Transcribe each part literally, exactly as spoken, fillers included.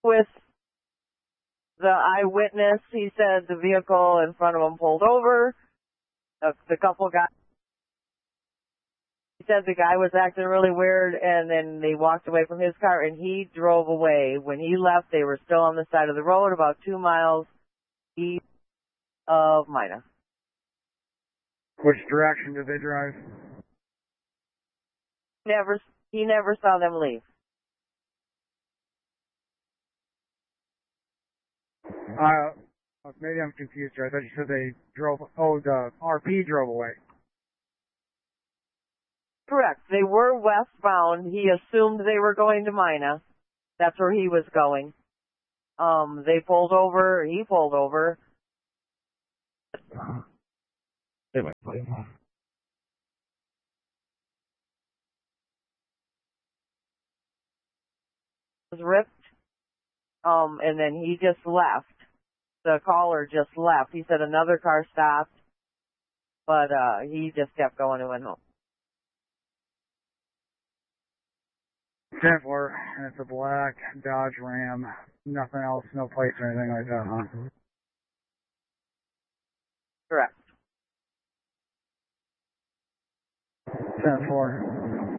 with the eyewitness, he said the vehicle in front of him pulled over. The, the couple got. He said the guy was acting really weird, and then they walked away from his car, and he drove away. When he left, they were still on the side of the road, about two miles east of Mina. Which direction did they drive? Never, he never saw them leave. Uh, maybe I'm confused here. I thought you said they drove. Oh, the R P drove away. Correct. They were westbound. He assumed they were going to Mina. That's where he was going. Um, they pulled over. He pulled over. Anyway. Was ripped. Um, and then he just left. The caller just left. He said another car stopped, but uh, he just kept going and went home. ten four, and it's a black Dodge Ram. Nothing else, no plates or anything like that, huh? Correct. ten four.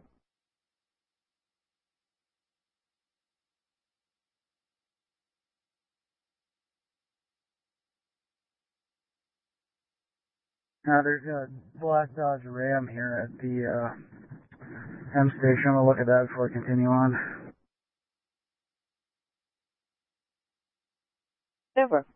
Now there's a black Dodge Ram here at the uh, M station. I'm gonna look at that before I continue on. Never.